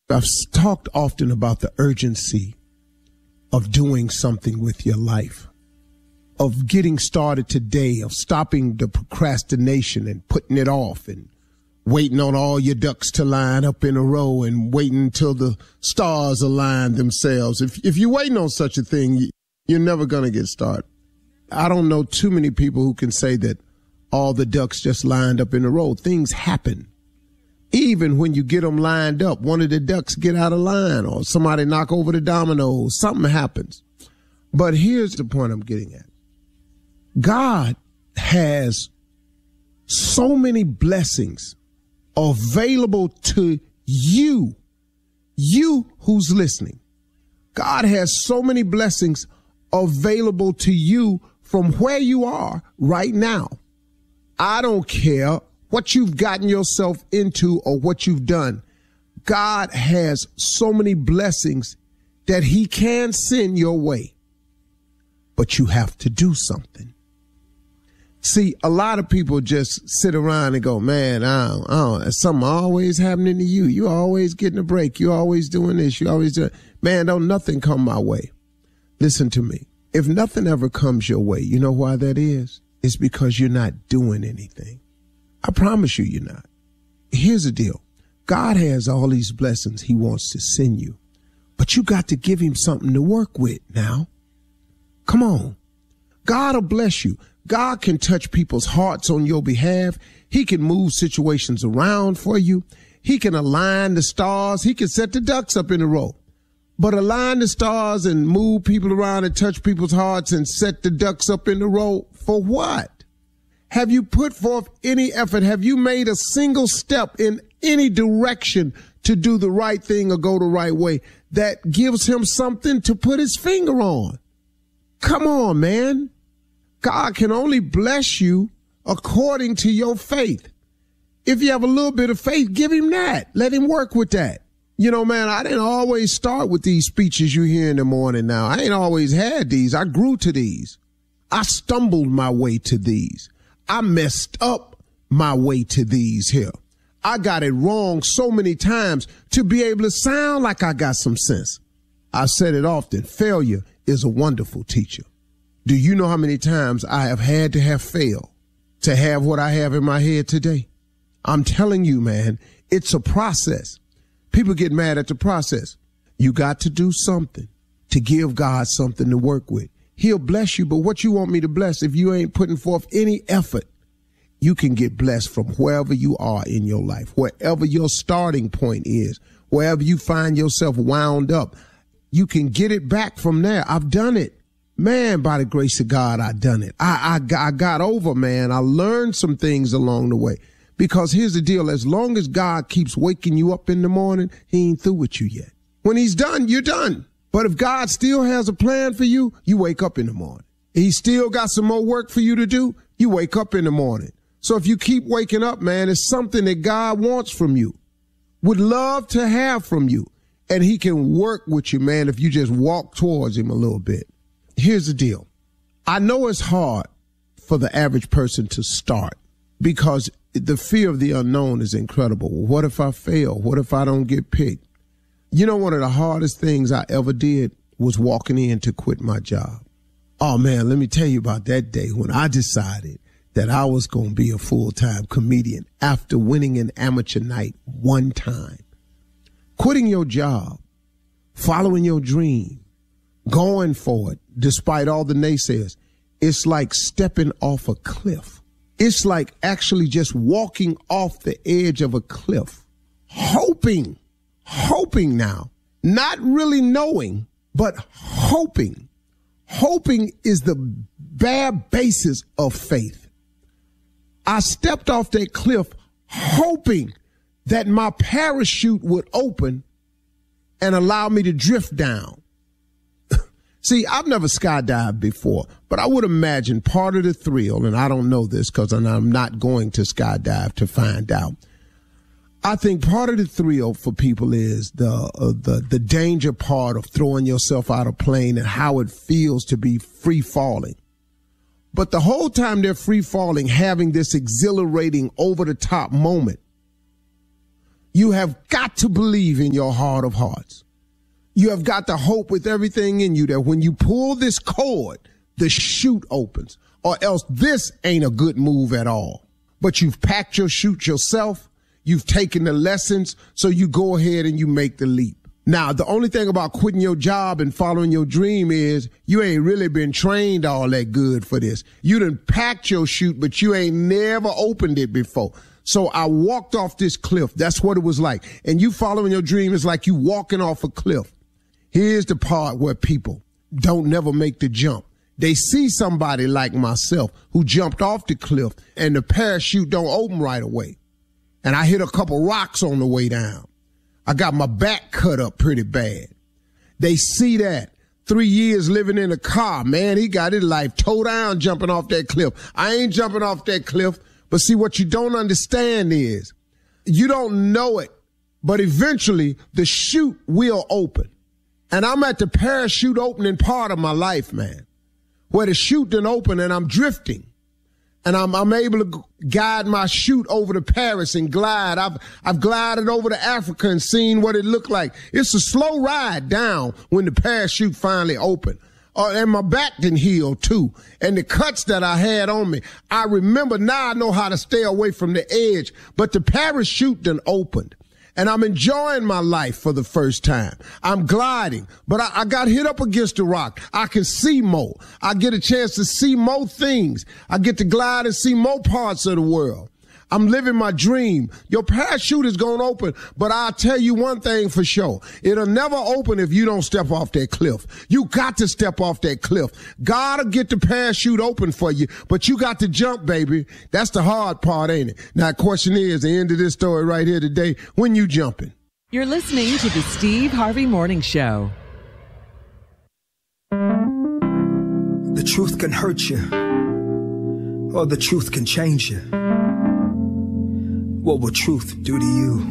I've talked often about the urgency of doing something with your life, of getting started today, of stopping the procrastination and putting it off and waiting on all your ducks to line up in a row and waiting until the stars align themselves. If you're waiting on such a thing, you're never going to get started. I don't know too many people who can say that all the ducks just lined up in a row. Things happen. Even when you get them lined up, one of the ducks get out of line or somebody knock over the dominoes, something happens. But here's the point I'm getting at. God has so many blessings available to you who's listening. God has so many blessings available to you from where you are right now. I don't care what you've gotten yourself into or what you've done. God has so many blessings that he can send your way, but you have to do something. See, a lot of people just sit around and go, man, something always happening to you. You always getting a break. You always doing this. You always doing, man, don't nothing come my way. Listen to me. If nothing ever comes your way, you know why that is? It's because you're not doing anything. I promise you, you're not. Here's the deal. God has all these blessings he wants to send you, but you got to give him something to work with now. Come on. God will bless you. God can touch people's hearts on your behalf. He can move situations around for you. He can align the stars. He can set the ducks up in a row. But align the stars and move people around and touch people's hearts and set the ducks up in a row for what? Have you put forth any effort? Have you made a single step in any direction to do the right thing or go the right way that gives him something to put his finger on? Come on, man. God can only bless you according to your faith. If you have a little bit of faith, give him that. Let him work with that. You know, man, I didn't always start with these speeches you hear in the morning now. I ain't always had these. I grew to these. I stumbled my way to these. I messed up my way to these here. I got it wrong so many times to be able to sound like I got some sense. I said it often. Failure is a wonderful teacher. Do you know how many times I have had to have failed to have what I have in my head today? I'm telling you, man, it's a process. People get mad at the process. You got to do something to give God something to work with. He'll bless you, but what you want me to bless if you ain't putting forth any effort? You can get blessed from wherever you are in your life, wherever your starting point is, wherever you find yourself wound up. You can get it back from there. I've done it. Man, by the grace of God, I done it. I got over, man. I learned some things along the way. Because here's the deal. As long as God keeps waking you up in the morning, he ain't through with you yet. When he's done, you're done. But if God still has a plan for you, you wake up in the morning. He still got some more work for you to do, you wake up in the morning. So if you keep waking up, man, it's something that God wants from you, would love to have from you. And he can work with you, man, if you just walk towards him a little bit. Here's the deal. I know it's hard for the average person to start because the fear of the unknown is incredible. What if I fail? What if I don't get picked? You know, one of the hardest things I ever did was walking in to quit my job. Oh, man, let me tell you about that day when I decided that I was going to be a full-time comedian after winning an amateur night one time. Quitting your job, following your dream, going for it, despite all the naysayers, it's like stepping off a cliff. It's like actually just walking off the edge of a cliff, hoping now, not really knowing, but hoping. Hoping is the bare basis of faith. I stepped off that cliff hoping that my parachute would open and allow me to drift down. See, I've never skydived before, but I would imagine part of the thrill, and I don't know this because I'm not going to skydive to find out. I think part of the thrill for people is the danger part of throwing yourself out of a plane and how it feels to be free falling. But the whole time they're free falling, having this exhilarating over the top moment, You have got to believe in your heart of hearts. You have got to hope with everything in you that when you pull this cord, the chute opens, or else this ain't a good move at all. But you've packed your chute yourself. You've taken the lessons, so you go ahead and you make the leap. Now, the only thing about quitting your job and following your dream is you ain't really been trained all that good for this. You done packed your chute, but you ain't never opened it before. So I walked off this cliff. That's what it was like. And you following your dream is like you walking off a cliff. Here's the part where people don't never make the jump. They see somebody like myself who jumped off the cliff and the parachute don't open right away. And I hit a couple rocks on the way down. I got my back cut up pretty bad. They see that. 3 years living in a car, man, he got his life towed down jumping off that cliff. I ain't jumping off that cliff. But see, what you don't understand is you don't know it, but eventually the chute will open. And I'm at the parachute opening part of my life, man, where the chute didn't open and I'm drifting. And I'm able to guide my chute over to Paris and glide. I've glided over to Africa and seen what it looked like. It's a slow ride down when the parachute finally opened. And my back didn't heal too. And the cuts that I had on me, I remember now I know how to stay away from the edge. But the parachute done opened. And I'm enjoying my life for the first time. I'm gliding, but I got hit up against the rock. I can see more. I get a chance to see more things. I get to glide and see more parts of the world. I'm living my dream. Your parachute is going to open, but I'll tell you one thing for sure. It'll never open if you don't step off that cliff. You got to step off that cliff. God will get the parachute open for you, but you got to jump, baby. That's the hard part, ain't it? Now, the question is, the end of this story right here today, when you jumping? You're listening to the Steve Harvey Morning Show. The truth can hurt you, or the truth can change you. What will truth do to you?